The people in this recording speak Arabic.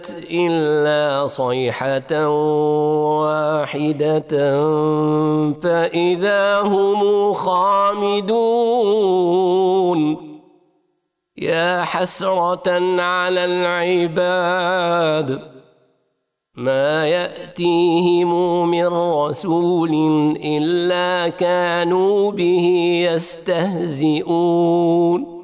إلا صيحة واحدة فإذا هم خامدون يا حسرة على العباد ما يأتيهم من رسول إلا كانوا به يستهزئون